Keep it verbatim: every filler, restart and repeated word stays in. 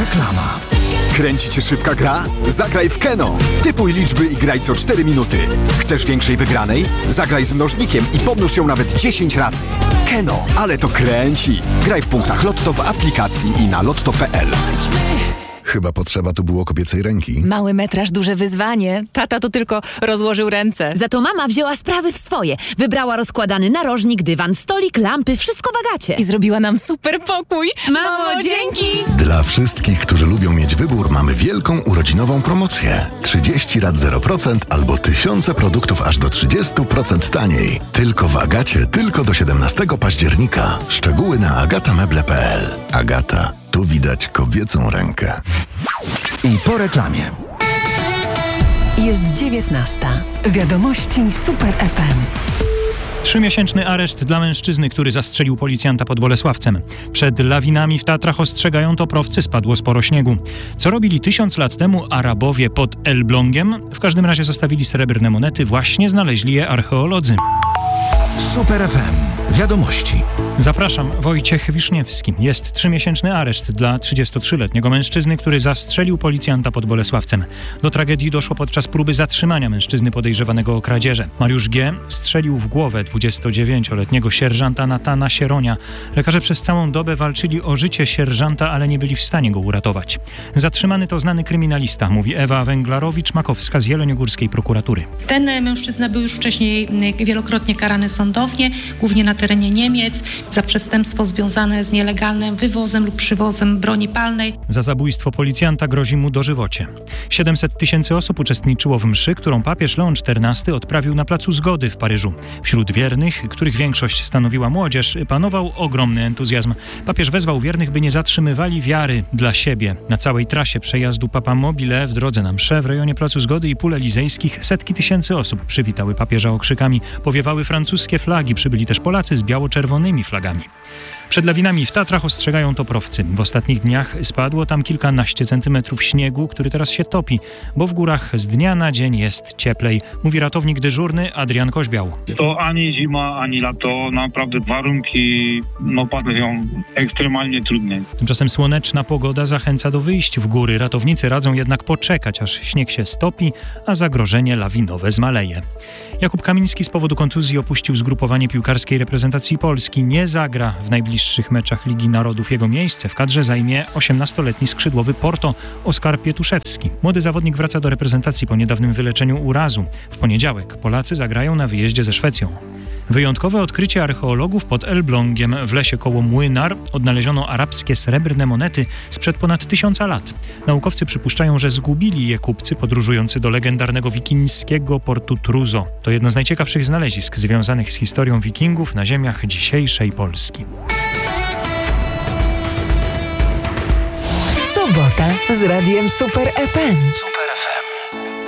Reklama. Kręci cię szybka gra? Zagraj w Keno. Typuj liczby i graj co cztery minuty. Chcesz większej wygranej? Zagraj z mnożnikiem i pomnóż ją nawet dziesięć razy. Keno, ale to kręci. Graj w punktach Lotto w aplikacji i na lotto kropka p l. Chyba potrzeba tu było kobiecej ręki. Mały metraż, duże wyzwanie. Tata to tylko rozłożył ręce. Za to mama wzięła sprawy w swoje. Wybrała rozkładany narożnik, dywan, stolik, lampy, wszystko w Agacie. I zrobiła nam super pokój. Mamo, dzięki! Dla wszystkich, którzy lubią mieć wybór, mamy wielką urodzinową promocję. trzydzieści rat zero procent albo tysiące produktów aż do trzydzieści procent taniej. Tylko w Agacie, tylko do siedemnastego października. Szczegóły na agatameble kropka p l. Agata. Tu widać kobiecą rękę. I po reklamie. Jest dziewiętnasta. Wiadomości Super F M. Trzymiesięczny areszt dla mężczyzny, który zastrzelił policjanta pod Bolesławcem. Przed lawinami w Tatrach ostrzegają toprowcy, spadło sporo śniegu. Co robili tysiąc lat temu Arabowie pod Elblągiem? W każdym razie zostawili srebrne monety, właśnie znaleźli je archeolodzy. Super F M. Wiadomości. Zapraszam, Wojciech Wiszniewski. Jest trzymiesięczny areszt dla trzydziestotrzyletniego mężczyzny, który zastrzelił policjanta pod Bolesławcem. Do tragedii doszło podczas próby zatrzymania mężczyzny podejrzewanego o kradzieże. Mariusz G. strzelił w głowę dwudziestodziewięcioletniego sierżanta Natana Sieronia. Lekarze przez całą dobę walczyli o życie sierżanta, ale nie byli w stanie go uratować. Zatrzymany to znany kryminalista, mówi Ewa Węglarowicz-Makowska z Jeleniogórskiej Prokuratury. Ten mężczyzna był już wcześniej wielokrotnie karany sądownie, głównie na terenie Niemiec, za przestępstwo związane z nielegalnym wywozem lub przywozem broni palnej. Za zabójstwo policjanta grozi mu dożywocie. siedemset tysięcy osób uczestniczyło w mszy, którą papież Leon czternasty odprawił na Placu Zgody w Paryżu. Wśród wiernych, których większość stanowiła młodzież, panował ogromny entuzjazm. Papież wezwał wiernych, by nie zatrzymywali wiary dla siebie. Na całej trasie przejazdu Papa Mobile w drodze na mszę w rejonie Placu Zgody i Pól Elizejskich setki tysięcy osób przywitały papieża okrzykami. Powiewały francuskie flagi, przybyli też Polacy z biało-czerwonymi flagami. Przed lawinami w Tatrach ostrzegają toprowcy. W ostatnich dniach spadło tam kilkanaście centymetrów śniegu, który teraz się topi, bo w górach z dnia na dzień jest cieplej, mówi ratownik dyżurny Adrian Koźbiał. To ani zima, ani lato, naprawdę warunki no, padają ekstremalnie trudne. Tymczasem słoneczna pogoda zachęca do wyjść w góry. Ratownicy radzą jednak poczekać, aż śnieg się stopi, a zagrożenie lawinowe zmaleje. Jakub Kamiński z powodu kontuzji opuścił zgrupowanie piłkarskiej reprezentacji Polski. Nie zagra w najbliższych meczach Ligi Narodów. Jego miejsce w kadrze zajmie osiemnastoletni skrzydłowy Porto Oskar Pietuszewski. Młody zawodnik wraca do reprezentacji po niedawnym wyleczeniu urazu. W poniedziałek Polacy zagrają na wyjeździe ze Szwecją. Wyjątkowe odkrycie archeologów pod Elblągiem. W lesie koło Młynar odnaleziono arabskie srebrne monety sprzed ponad tysiąca lat. Naukowcy przypuszczają, że zgubili je kupcy podróżujący do legendarnego wikińskiego portu Truzo. To jedno z najciekawszych znalezisk związanych z historią wikingów na ziemiach dzisiejszej Polski. Sobota z radiem Super F M. Super F M.